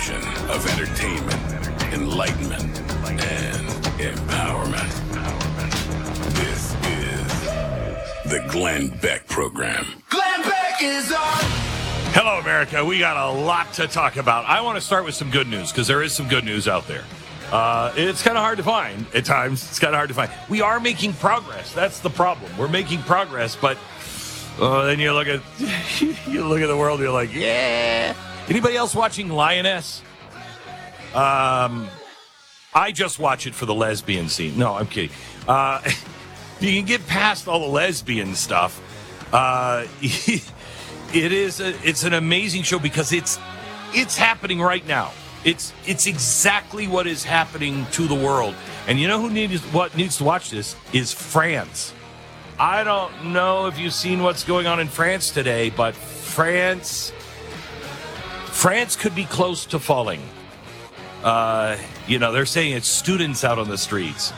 combination of entertainment, enlightenment, and empowerment. This is the Glenn Beck Program. Glenn Beck is on! Hello, America. We got a lot to talk about. I want to start with some good news, because there is some good news out there. It's kind of hard to find at times. It's kind of hard to find. We are making progress. That's the problem. We're making progress, but then you look at the world, you're like, yeah. Anybody else watching Lioness? I just watch it for the lesbian scene. No, I'm kidding. You can get past all the lesbian stuff. It's an amazing show because it's happening right now. It's exactly what is happening to the world. And you know who needs to watch this is France. I don't know if you've seen what's going on in France today, but France could be close to falling. They're saying it's students out on the streets.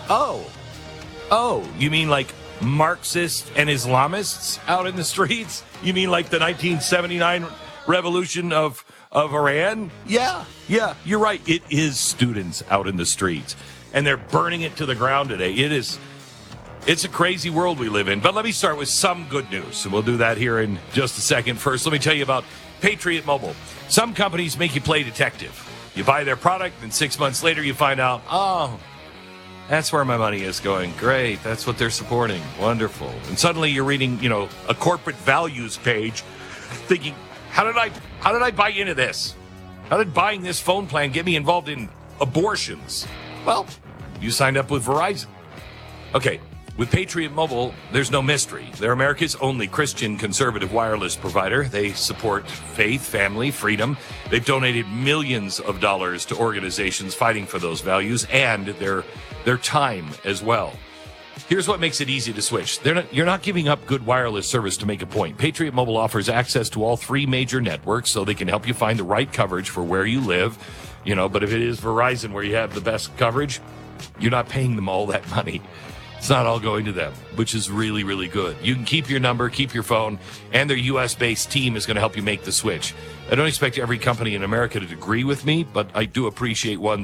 Oh, you mean like Marxists and Islamists out in the streets? You mean like the 1979 revolution of Iran? Yeah, you're right. It is students out in the streets, and they're burning it to the ground today. It's a crazy world we live in. But let me start with some good news, and we'll do that here in just a second. First, let me tell you about Patriot Mobile. Some companies make you play detective. You buy their product, and 6 months later you find out, oh, that's where my money is going. Great, that's what they're supporting. Wonderful. And suddenly you're reading, a corporate values page, thinking, how did I buy into this? How did buying this phone plan get me involved in abortions? Well, you signed up with Verizon. Okay, with Patriot Mobile, there's no mystery. They're America's only Christian conservative wireless provider. They support faith, family, freedom. They've donated millions of dollars to organizations fighting for those values and their time as well. Here's what makes it easy to switch. You're not giving up good wireless service to make a point. Patriot Mobile offers access to all three major networks so they can help you find the right coverage for where you live. But if it is Verizon where you have the best coverage, you're not paying them all that money. It's not all going to them, which is really, really good. You can keep your number, keep your phone, and their U.S.-based team is going to help you make the switch. I don't expect every company in America to agree with me, but I do appreciate one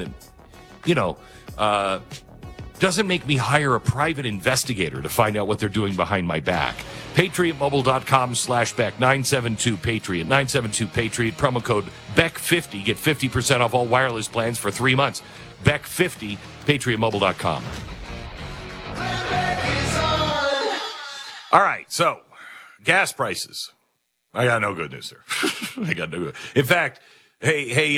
that, doesn't make me hire a private investigator to find out what they're doing behind my back. PatriotMobile.com/Beck, 972-PATRIOT, 972-PATRIOT, promo code BECK50. Get 50% off all wireless plans for 3 months. BECK50, PatriotMobile.com. All right, so gas prices. I got no good news there. I got no good. In fact, hey,